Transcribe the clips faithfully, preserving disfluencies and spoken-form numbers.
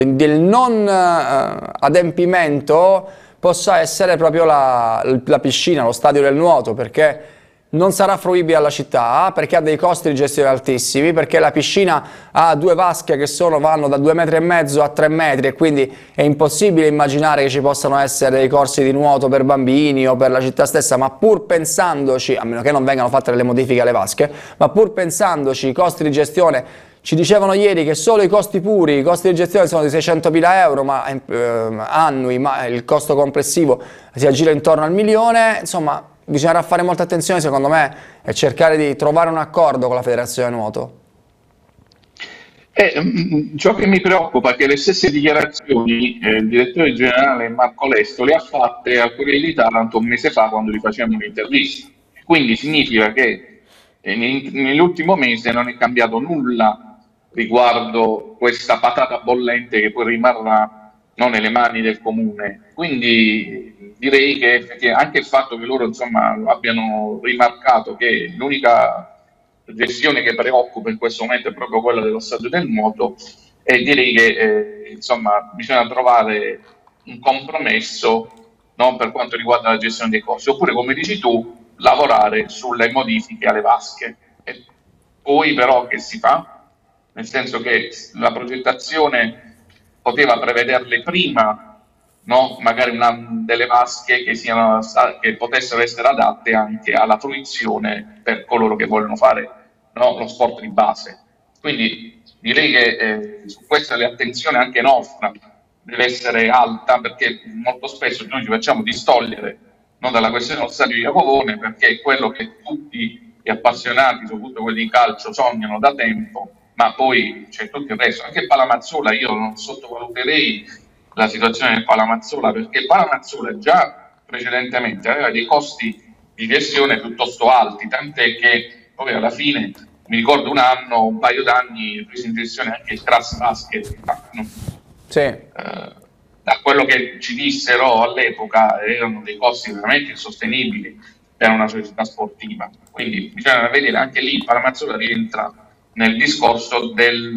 del non eh, adempimento possa essere proprio la, la piscina, lo stadio del nuoto, perché non sarà fruibile alla città, perché ha dei costi di gestione altissimi, perché la piscina ha due vasche che sono, vanno da due metri e mezzo a tre metri e quindi è impossibile immaginare che ci possano essere dei corsi di nuoto per bambini o per la città stessa, ma pur pensandoci, a meno che non vengano fatte delle modifiche alle vasche, ma pur pensandoci i costi di gestione. Ci dicevano ieri che solo i costi puri, i costi di gestione sono di seicentomila euro ma, eh, annui, ma il costo complessivo si aggira intorno al milione. Insomma, bisognerà fare molta attenzione, secondo me, e cercare di trovare un accordo con la Federazione Nuoto. Eh, ciò che mi preoccupa è che le stesse dichiarazioni eh, il direttore generale Marco Lesto le ha fatte al Corriere di Taranto un mese fa quando gli facevamo un'intervista. Quindi significa che eh, nell'ultimo mese non è cambiato nulla riguardo questa patata bollente che poi rimarrà non nelle mani del comune. Quindi direi che anche il fatto che loro insomma abbiano rimarcato che l'unica gestione che preoccupa in questo momento è proprio quella dello stadio del nuoto, e direi che eh, insomma bisogna trovare un compromesso, no, per quanto riguarda la gestione dei costi, oppure come dici tu lavorare sulle modifiche alle vasche. E poi però che si fa? Nel senso che la progettazione poteva prevederle prima, no? Magari una, delle vasche che, siano, che potessero essere adatte anche alla fruizione per coloro che vogliono fare, no, lo sport di base. Quindi direi che eh, su questa l'attenzione anche nostra deve essere alta, perché molto spesso noi ci facciamo distogliere, no, dalla questione dello stadio di Jacopone, perché è quello che tutti gli appassionati, soprattutto quelli di calcio, sognano da tempo, ma poi c'è tutto il resto. Anche Palamazzola, io non sottovaluterei la situazione del Palamazzola, perché Palamazzola già precedentemente aveva dei costi di gestione piuttosto alti, tant'è che poi alla fine, mi ricordo un anno, un paio d'anni, prese in gestione anche il Crass Basket. Sì. Eh, da quello che ci dissero all'epoca erano dei costi veramente insostenibili per una società sportiva. Quindi bisogna vedere, anche lì Palamazzola rientra nel discorso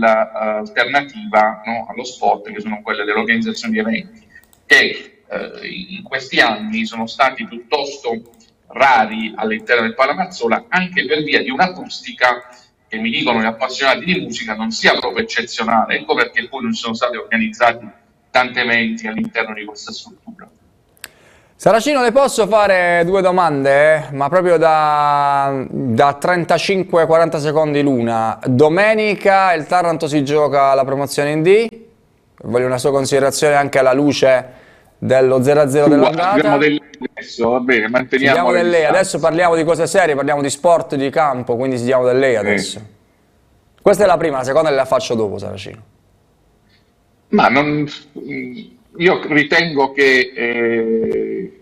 dell'alternativa, no, allo sport, che sono quelle dell'organizzazione di eventi, che eh, in questi anni sono stati piuttosto rari all'interno del Palamazzola, anche per via di un'acustica che, mi dicono gli appassionati di musica, non sia proprio eccezionale. Ecco perché poi non sono stati organizzati tanti eventi all'interno di questa struttura. Saracino, le posso fare due domande, ma proprio da, da trentacinque quaranta secondi l'una. Domenica il Taranto si gioca la promozione in D, voglio una sua considerazione anche alla luce dello zero a zero dell'andata. Adesso, va bene, manteniamo del lei. Adesso parliamo di cose serie, parliamo di sport di campo, quindi si diamo del lei adesso. Eh. Questa è la prima, la seconda la faccio dopo, Saracino. Ma non... Io ritengo che eh,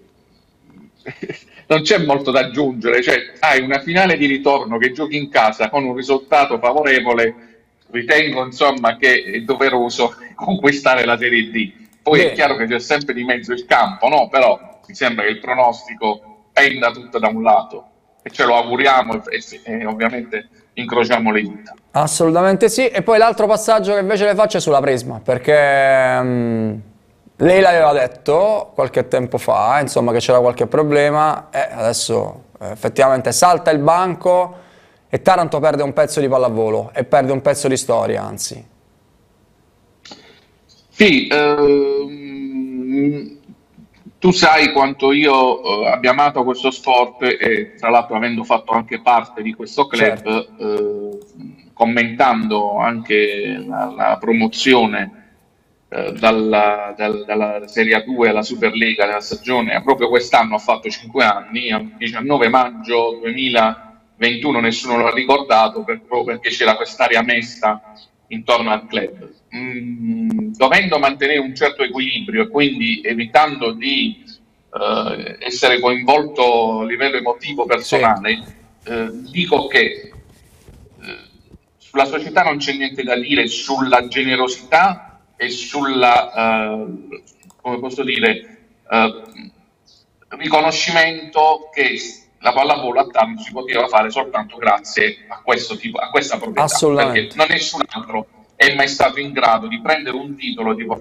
non c'è molto da aggiungere, cioè hai una finale di ritorno che giochi in casa con un risultato favorevole, ritengo insomma che è doveroso conquistare la Serie D. Poi Beh. È chiaro che c'è sempre di mezzo il campo, no? Però mi sembra che il pronostico penda tutto da un lato e ce lo auguriamo e, e, e ovviamente incrociamo le dita. Assolutamente sì. E poi l'altro passaggio che invece le faccio è sulla Prisma, perché... Um... lei l'aveva detto qualche tempo fa, insomma, che c'era qualche problema e adesso eh, effettivamente salta il banco e Taranto perde un pezzo di pallavolo e perde un pezzo di storia, anzi. Sì, ehm, tu sai quanto io eh, abbia amato questo sport e tra l'altro avendo fatto anche parte di questo club, certo. eh, commentando anche la, la promozione Dalla, dal, dalla Serie A due alla Superlega nella stagione, proprio quest'anno ha fatto cinque anni, il diciannove maggio duemilaventuno, nessuno lo ha ricordato per, proprio perché c'era quest'area mesta intorno al club. Mm, dovendo mantenere un certo equilibrio e quindi evitando di eh, essere coinvolto a livello emotivo personale, sì. eh, dico che eh, sulla società non c'è niente da dire, sulla generosità e sulla, eh, come posso dire, eh, riconoscimento che la pallavolo a Taranto si poteva fare soltanto grazie a questo tipo, a questa proprietà, perché non nessun altro è mai stato in grado di prendere un titolo, di